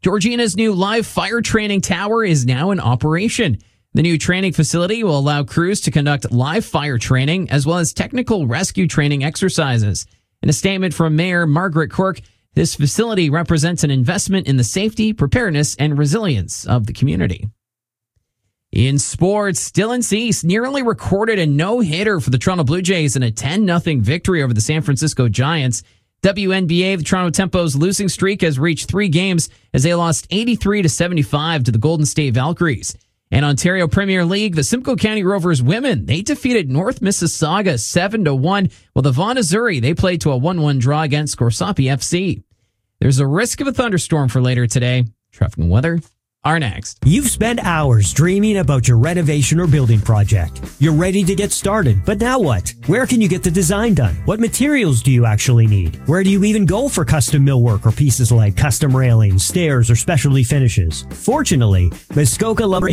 Georgina's new live fire training tower is now in operation. The new training facility will allow crews to conduct live fire training as well as technical rescue training exercises. In a statement from Mayor Margaret Quirk, this facility represents an investment in the safety, preparedness, and resilience of the community. In sports, Dylan Cease nearly recorded a no-hitter for the Toronto Blue Jays in a 10-0 victory over the San Francisco Giants. WNBA, the Toronto Tempo's losing streak has reached 3 games as they lost 83-75 to the Golden State Valkyries. And Ontario Premier League, the Simcoe County Rovers women, they defeated North Mississauga 7-1, while the Vaughan Azzurri, they played to a 1-1 draw against Corsoppi FC. There's a risk of a thunderstorm for later today. Traffic and weather are next. You've spent hours dreaming about your renovation or building project. You're ready to get started, but now what? Where can you get the design done? What materials do you actually need? Where do you even go for custom millwork or pieces like custom railings, stairs, or specialty finishes? Fortunately, Muskoka Lumber